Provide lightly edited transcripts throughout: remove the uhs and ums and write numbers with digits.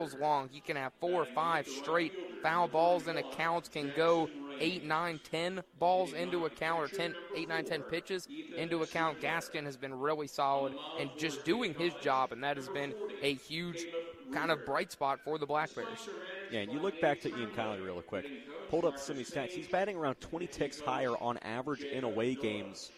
balls long. You can have 4 or 5 straight foul balls in a count, can go 8, 9, 10 balls into a count, or 8, 9, 10 pitches into a count. Gaskin has been really solid and just doing his job, and that has been a huge kind of bright spot for the Black Bears. Yeah, and you look back to Ian Kiley real quick. Pulled up some of these stats. He's batting around 20 ticks higher on average in away games.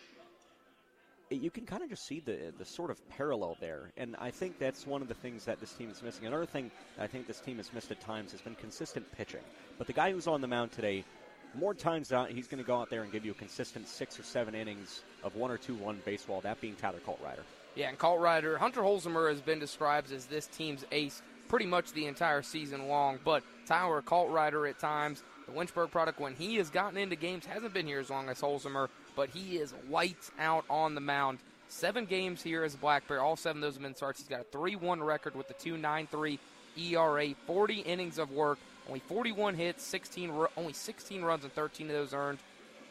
You can kind of just see the sort of parallel there, and I think that's one of the things that this team is missing. Another thing I think this team has missed at times has been consistent pitching. But the guy who's on the mound today, more times than not, he's going to go out there and give you a consistent 6 or 7 innings of 1 or 2-run baseball, that being Tyler Coltrider. Yeah, and Coltrider, Hunter Holzheimer has been described as this team's ace pretty much the entire season long, but Tyler Coltrider at times, the Lynchburg product, when he has gotten into games, hasn't been here as long as Holzheimer, but he is lights out on the mound. 7 games here as a Black Bear, all 7 of those have been starts. He's got a 3-1 record with a 2.93 ERA, 40 innings of work, only 41 hits, only 16 runs and 13 of those earned,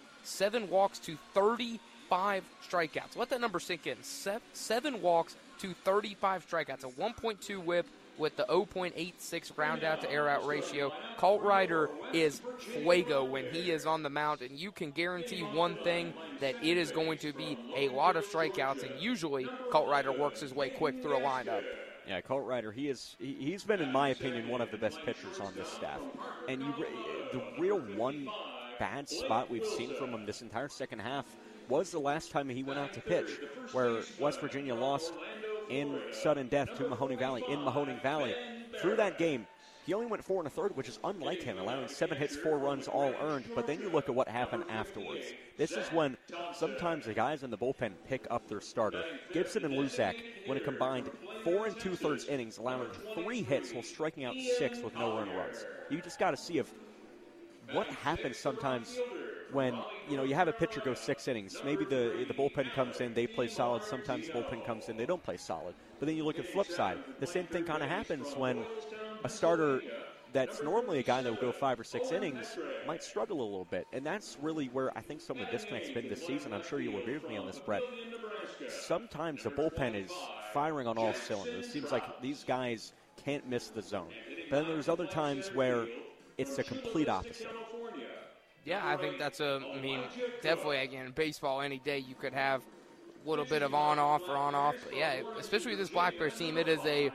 7 walks to 35 strikeouts. Let that number sink in. 7 walks to 35 strikeouts, a 1.2 whip with the 0.86 round out to air out ratio. Coltrider is fuego when he is on the mound, and you can guarantee one thing, that it is going to be a lot of strikeouts, and usually Coltrider works his way quick through a lineup. Yeah, Coltrider, he's been, in my opinion, one of the best pitchers on this staff. And the real one bad spot we've seen from him this entire second half was the last time he went out to pitch, where West Virginia lost in sudden death to Mahoning Valley in Mahoning Valley. Through that game, he only went 4 1/3, which is unlike him, allowing 7 hits, 4 runs, all earned. But then you look at what happened afterwards. This is when sometimes the guys in the bullpen pick up their starter. Gibson and Luzak went a combined 4 2/3 innings, allowing 3 hits while striking out 6 with no earned runs. You just got to see what happens sometimes when you have a pitcher go 6 innings. Maybe the bullpen comes in, they play solid. Sometimes the bullpen comes in, they don't play solid. But then you look at the flip side. The same thing kind of happens when a starter that's normally a guy that will go 5 or 6 innings might struggle a little bit. And that's really where I think some of the disconnect's been this season. I'm sure you'll agree with me on this, Brett. Sometimes the bullpen is firing on all cylinders. It seems like these guys can't miss the zone. But then there's other times where it's the complete opposite. Yeah, I think that's definitely, again, baseball any day you could have a little bit of on-off or on-off. But yeah, especially with this Black Bears team, it is a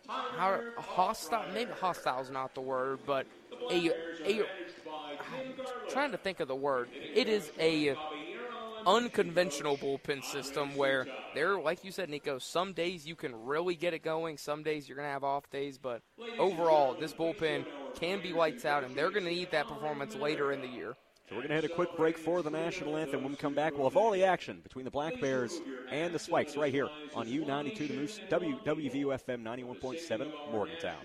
hostile, maybe hostile is not the word, but I'm trying to think of the word. It is a unconventional bullpen system where there, like you said, Nico, some days you can really get it going, some days you're going to have off days, but overall, this bullpen can be lights out, and they're going to need that performance later in the year. So we're going to hit a quick break for the national anthem. When we come back, we'll have all the action between the Black Bears and the Spikes right here on U92 The Moose, WVU-FM 91.7, Morgantown.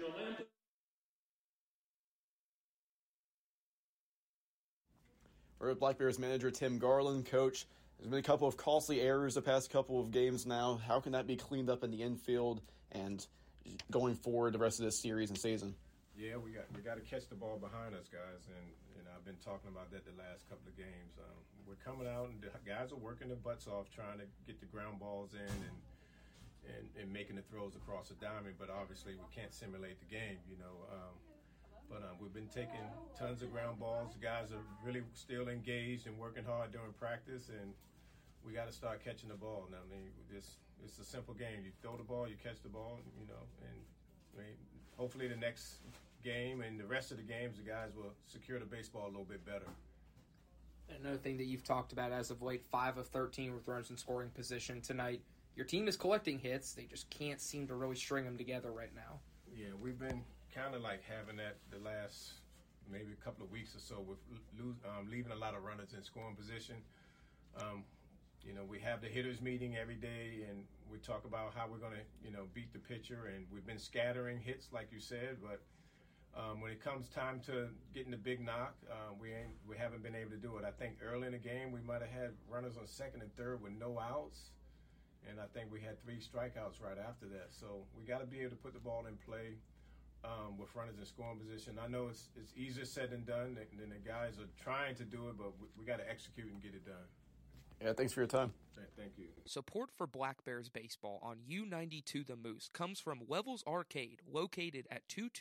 We're with Black Bears manager Tim Garland. Coach, there's been a couple of costly errors the past couple of games now. How can that be cleaned up in the infield and going forward the rest of this series and season? Yeah, we got to catch the ball behind us, guys, and I've been talking about that the last couple of games. We're coming out, and the guys are working their butts off trying to get the ground balls in and making the throws across the diamond, but obviously we can't simulate the game, But we've been taking tons of ground balls. The guys are really still engaged and working hard during practice, and we got to start catching the ball. Now, it's a simple game. You throw the ball, you catch the ball, and hopefully the next game and the rest of the games, the guys will secure the baseball a little bit better. Another thing that you've talked about as of late, 5 of 13 with runners in scoring position tonight. Your team is collecting hits. They just can't seem to really string them together right now. Yeah, we've been kind of like having that the last maybe a couple of weeks or so with leaving a lot of runners in scoring position. We have the hitters meeting every day, and we talk about how we're going to, beat the pitcher, and we've been scattering hits, like you said, but when it comes time to getting the big knock, we haven't been able to do it. I think early in the game we might have had runners on second and third with no outs, and I think we had 3 strikeouts right after that. So we got to be able to put the ball in play with runners in scoring position. I know it's easier said than done, and the guys are trying to do it, but we got to execute and get it done. Yeah, thanks for your time. Thank you. Support for Black Bears baseball on U92 The Moose comes from Levels Arcade, located at 22